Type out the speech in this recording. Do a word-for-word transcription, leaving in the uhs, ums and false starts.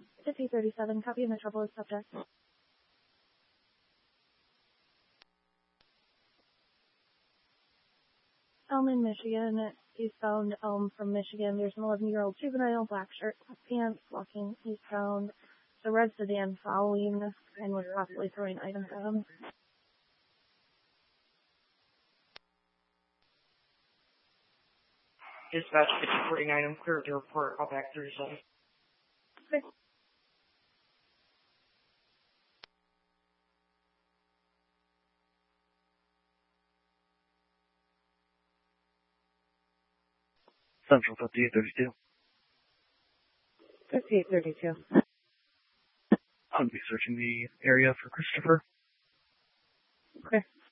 fifty thirty-seven, copy Metropolis subject. Elm in Michigan, eastbound Elm from Michigan. There's an eleven-year-old juvenile, black shirt, black pants, walking eastbound. The red sedan following and was possibly throwing items at him. Dispatch reporting item clear to report. Call back thirty-seven. Okay. Central fifty-eight thirty-two. fifty-eight thirty-two. I'm going to be searching the area for Christopher. Okay.